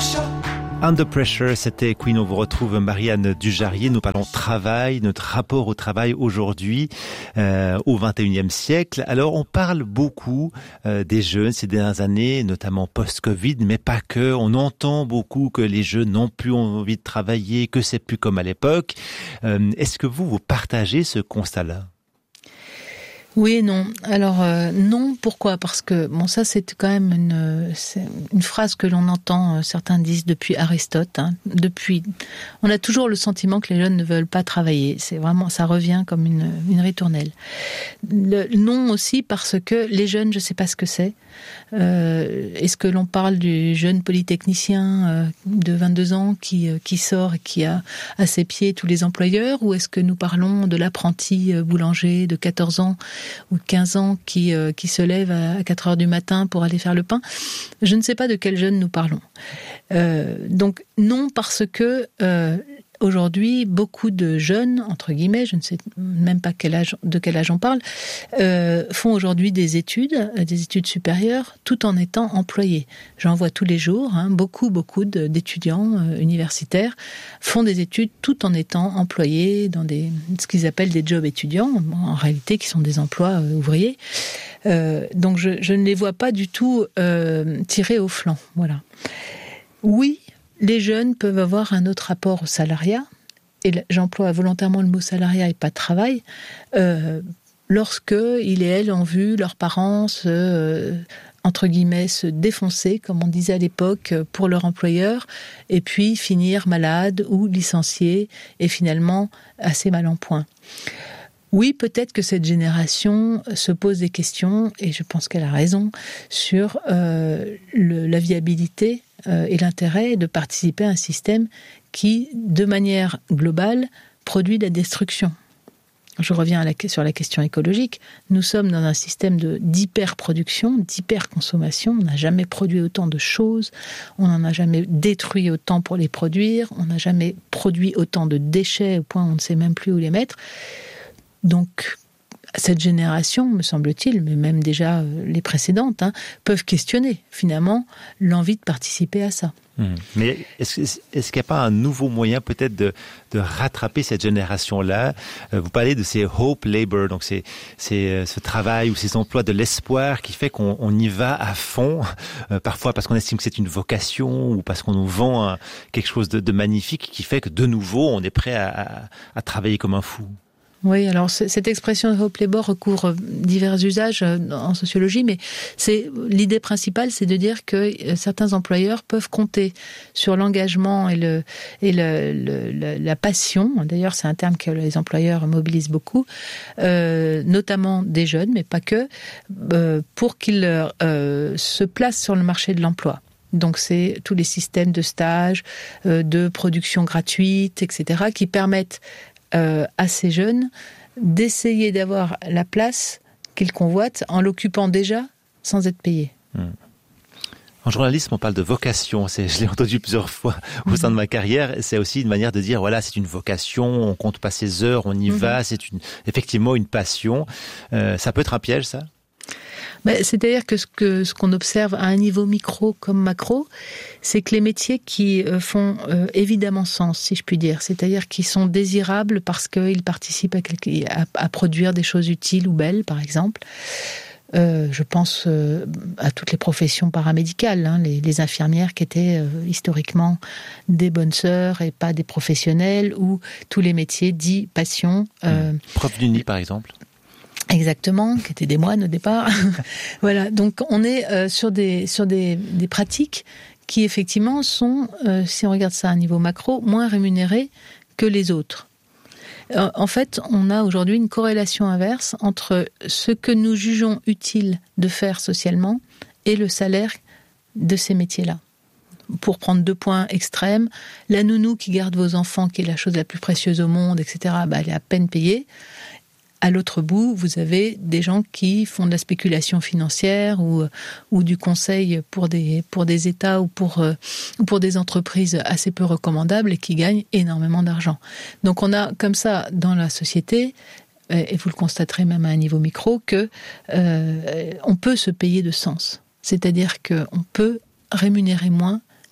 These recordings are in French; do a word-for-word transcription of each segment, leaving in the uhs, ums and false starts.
Under Pressure, c'était Queen. On vous retrouve Marianne Dujarier. Nous parlons travail, notre rapport au travail aujourd'hui, euh, au vingt et unième siècle. Alors, on parle beaucoup euh, des jeunes ces dernières années, notamment post-Covid, mais pas que. On entend beaucoup que les jeunes n'ont plus envie de travailler, que c'est plus comme à l'époque. Euh, est-ce que vous, vous partagez ce constat-là ? Oui et non. Alors euh, non, pourquoi ? Parce que bon, ça c'est quand même une c'est une phrase que l'on entend, euh, certains disent depuis Aristote. Hein, depuis, on a toujours le sentiment que les jeunes ne veulent pas travailler. C'est vraiment, ça revient comme une une ritournelle. Le non aussi parce que les jeunes, je sais pas ce que c'est. Euh, est-ce que l'on parle du jeune polytechnicien euh, de vingt-deux ans qui euh, qui sort et qui a à ses pieds tous les employeurs, ou est-ce que nous parlons de l'apprenti euh, boulanger de quatorze ans ou de quinze ans qui euh, qui se lève à quatre heures du matin pour aller faire le pain ? Je ne sais pas de quel jeune nous parlons. Euh, donc non, parce que euh, aujourd'hui, beaucoup de jeunes, entre guillemets, je ne sais même pas quel âge, de quel âge on parle, euh, font aujourd'hui des études, des études supérieures, tout en étant employés. J'en vois tous les jours, hein, beaucoup, beaucoup de, d'étudiants euh, universitaires font des études tout en étant employés dans des, ce qu'ils appellent des jobs étudiants, en réalité qui sont des emplois euh, ouvriers. Euh, donc je, je ne les vois pas du tout euh, tirés au flanc. Voilà. Oui, les jeunes peuvent avoir un autre rapport au salariat, et j'emploie volontairement le mot salariat et pas travail, euh, lorsque ils et elles ont vu leurs parents se, euh, entre guillemets, se défoncer, comme on disait à l'époque, pour leur employeur, et puis finir malade ou licenciés, et finalement assez mal en point. Oui, peut-être que cette génération se pose des questions, et je pense qu'elle a raison, sur euh, le, la viabilité euh, et l'intérêt de participer à un système qui, de manière globale, produit de la destruction. Je reviens à la, sur la question écologique. Nous sommes dans un système de, d'hyper-production, d'hyper-consommation. On n'a jamais produit autant de choses, on n'en a jamais détruit autant pour les produire, on n'a jamais produit autant de déchets au point où on ne sait même plus où les mettre. Donc, cette génération, me semble-t-il, mais même déjà les précédentes, hein, peuvent questionner, finalement, l'envie de participer à ça. Mmh. Mais est-ce, est-ce qu'il n'y a pas un nouveau moyen, peut-être, de, de rattraper cette génération-là ? Vous parlez de ces hope labor, donc c'est, c'est ce travail ou ces emplois de l'espoir qui fait qu'on on y va à fond, euh, parfois parce qu'on estime que c'est une vocation ou parce qu'on nous vend un, quelque chose de, de magnifique qui fait que, de nouveau, on est prêt à, à, à travailler comme un fou. Oui, alors cette expression de hope labor recouvre divers usages en sociologie, mais c'est l'idée principale, c'est de dire que certains employeurs peuvent compter sur l'engagement et le et le, le la passion. D'ailleurs, c'est un terme que les employeurs mobilisent beaucoup, euh, notamment des jeunes, mais pas que, euh, pour qu'ils euh, se placent sur le marché de l'emploi. Donc c'est tous les systèmes de stage, euh, de production gratuite, et cetera, qui permettent Euh, à ces jeunes d'essayer d'avoir la place qu'ils convoitent en l'occupant déjà sans être payés. Mmh. En journalisme, on parle de vocation. C'est, je l'ai entendu plusieurs fois au sein de ma carrière. C'est aussi une manière de dire, voilà, c'est une vocation, on compte pas ses heures, on y mmh. va, c'est une, effectivement une passion. Euh, ça peut être un piège, ça ? Ben, c'est-à-dire que ce, que ce qu'on observe à un niveau micro comme macro, c'est que les métiers qui euh, font euh, évidemment sens, si je puis dire, c'est-à-dire qui sont désirables parce qu'ils participent à, quelque, à, à produire des choses utiles ou belles, par exemple. Euh, je pense euh, à toutes les professions paramédicales, hein, les, les infirmières qui étaient euh, historiquement des bonnes sœurs et pas des professionnels, ou tous les métiers dits passion. Euh, mmh. Prof d'uni, par exemple. Exactement, qui étaient des moines au départ. Voilà, donc on est euh, sur des sur des, des pratiques qui effectivement sont, euh, si on regarde ça à un niveau macro, moins rémunérées que les autres. Euh, en fait, on a aujourd'hui une corrélation inverse entre ce que nous jugeons utile de faire socialement et le salaire de ces métiers-là. Pour prendre deux points extrêmes, la nounou qui garde vos enfants, qui est la chose la plus précieuse au monde, et cetera, bah, elle est à peine payée. À l'autre bout, vous avez des gens qui font de la spéculation financière ou ou du conseil pour des pour des États ou pour euh, pour des entreprises assez peu recommandables et qui gagnent énormément d'argent. Donc on a comme ça dans la société, et vous le constaterez même à un niveau micro, que euh, on peut se payer de sens. C'est-à-dire que on peut rémunérer moins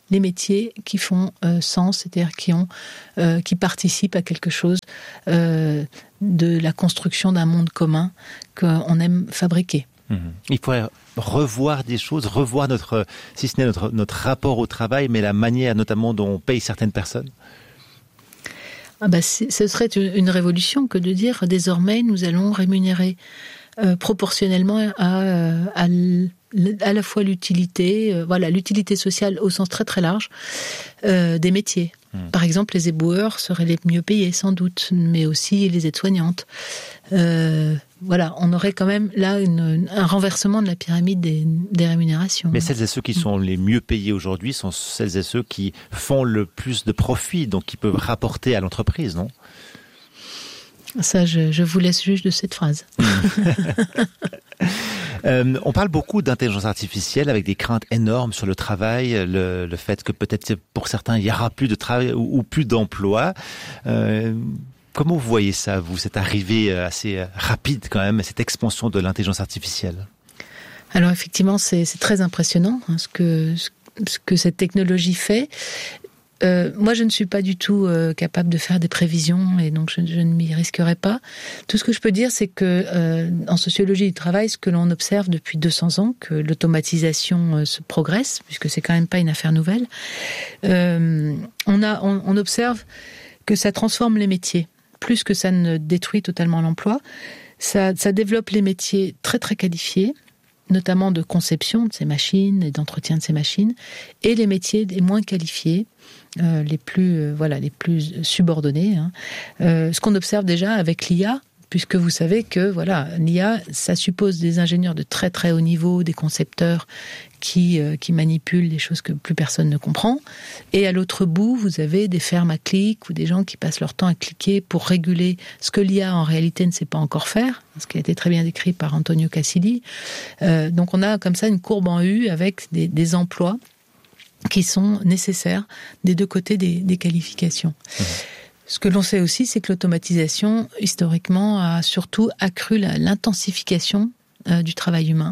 les métiers qui font euh, sens, c'est-à-dire qui ont, euh, qui participent à quelque chose euh, de la construction d'un monde commun qu'on aime fabriquer. Mmh. Il faudrait revoir des choses, revoir notre, si ce n'est notre, notre rapport au travail, mais la manière notamment dont on paye certaines personnes. Ah bah, ce serait une révolution que de dire désormais nous allons rémunérer euh, proportionnellement à, à, à la fois l'utilité, euh, voilà, l'utilité sociale au sens très très large euh, des métiers. Mmh. Par exemple, les éboueurs seraient les mieux payés sans doute, mais aussi les aides-soignantes. Euh, voilà, on aurait quand même là une, un renversement de la pyramide des, des rémunérations. Mais celles et ceux qui sont les mieux payés aujourd'hui sont celles et ceux qui font le plus de profit, donc qui peuvent rapporter à l'entreprise, non ? Ça, je, je vous laisse juge de cette phrase. Euh, on parle beaucoup d'intelligence artificielle avec des craintes énormes sur le travail, le, le fait que peut-être pour certains il y aura plus de travail ou, ou plus d'emploi. Euh, comment vous voyez ça, vous, cette arrivée assez rapide quand même, cette expansion de l'intelligence artificielle ? Alors effectivement, c'est, c'est très impressionnant hein, ce que ce que cette technologie fait. Euh, moi, je ne suis pas du tout euh, capable de faire des prévisions et donc je, je ne m'y risquerai pas. Tout ce que je peux dire, c'est que euh, en sociologie du travail, ce que l'on observe depuis deux cents ans, que l'automatisation euh, se progresse, puisque c'est quand même pas une affaire nouvelle. Euh, on a, on, on observe que ça transforme les métiers, plus que ça ne détruit totalement l'emploi. Ça, ça développe les métiers très très qualifiés, notamment de conception de ces machines et d'entretien de ces machines, et les métiers les moins qualifiés, euh, les plus euh, voilà les plus subordonnés. Hein. Euh, ce qu'on observe déjà avec l'I A, puisque vous savez que voilà l'I A, ça suppose des ingénieurs de très très haut niveau, des concepteurs qui euh, qui manipulent des choses que plus personne ne comprend. Et à l'autre bout, vous avez des fermes à clics ou des gens qui passent leur temps à cliquer pour réguler ce que l'I A en réalité ne sait pas encore faire, ce qui a été très bien décrit par Antonio Casilli. Euh, donc on a comme ça une courbe en U avec des, des emplois qui sont nécessaires des deux côtés des, des qualifications. Mmh. Ce que l'on sait aussi, c'est que l'automatisation, historiquement, a surtout accru la, l'intensification euh, du travail humain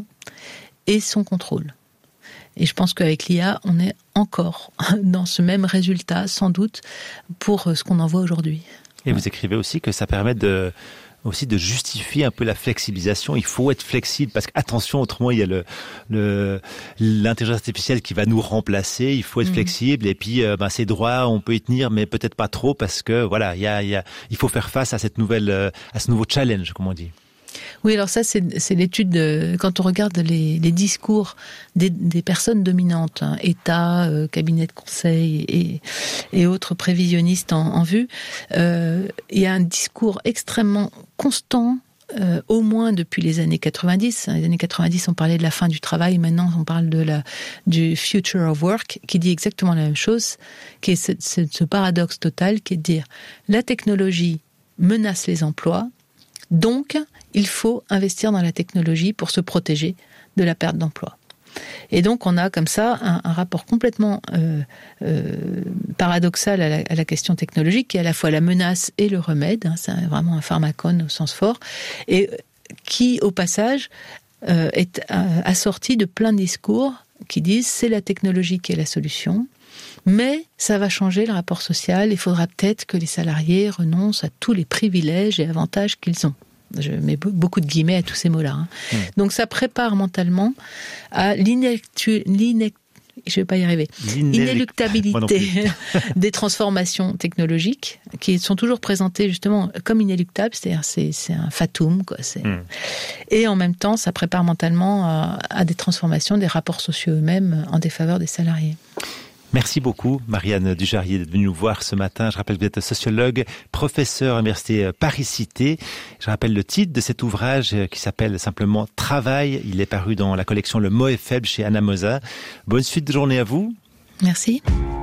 et son contrôle. Et je pense qu'avec l'I A, on est encore dans ce même résultat, sans doute, pour ce qu'on en voit aujourd'hui. Et vous écrivez aussi que ça permet de... aussi de justifier un peu la flexibilisation. Il faut être flexible parce qu'attention, autrement il y a le, le l'intelligence artificielle qui va nous remplacer. Il faut être mmh. flexible et puis euh, ben, ces droits on peut y tenir, mais peut-être pas trop parce que voilà, il y a, il y a, il faut faire face à cette nouvelle, euh, à ce nouveau challenge, comme on dit. Oui, alors ça, c'est, c'est l'étude de, quand on regarde les, les discours des, des personnes dominantes, hein, État, euh, cabinet de conseil et, et autres prévisionnistes en, en vue, euh, il y a un discours extrêmement constant, euh, au moins depuis les années quatre-vingt-dix. Les années quatre-vingt-dix, on parlait de la fin du travail, maintenant on parle de la, du future of work, qui dit exactement la même chose, qui est ce, ce, ce paradoxe total, qui est de dire la technologie menace les emplois, donc il faut investir dans la technologie pour se protéger de la perte d'emploi. Et donc on a comme ça un, un rapport complètement euh, euh, paradoxal à la, à la question technologique, qui est à la fois la menace et le remède, hein, c'est vraiment un pharmacone au sens fort, et qui au passage euh, est euh, assorti de plein de discours qui disent c'est la technologie qui est la solution, mais ça va changer le rapport social, il faudra peut-être que les salariés renoncent à tous les privilèges et avantages qu'ils ont. Je mets beaucoup de guillemets à tous ces mots-là. Hein. Mmh. Donc ça prépare mentalement à l'inactu... l'inec... je vais pas y arriver. Inéluctabilité des transformations technologiques qui sont toujours présentées justement comme inéluctables, c'est-à-dire c'est, c'est un fatum, quoi. C'est... Mmh. Et en même temps, ça prépare mentalement à, à des transformations des rapports sociaux eux-mêmes en défaveur des salariés. Merci beaucoup, Marianne Dujarrier, d'être venue nous voir ce matin. Je rappelle que vous êtes sociologue, professeur à l'université Paris-Cité. Je rappelle le titre de cet ouvrage qui s'appelle simplement Travail. Il est paru dans la collection Le mot est faible chez Anna Moza. Bonne suite de journée à vous. Merci.